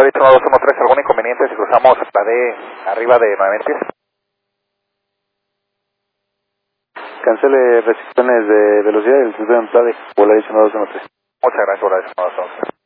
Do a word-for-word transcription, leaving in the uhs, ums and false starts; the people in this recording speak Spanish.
Volaris uno dos uno tres, ¿algún inconveniente si cruzamos la D arriba de nueve mil pies? Cancele restricciones de velocidad y el sistema en Plade, Volaris uno dos uno tres. Muchas gracias, Volaris uno dos uno tres.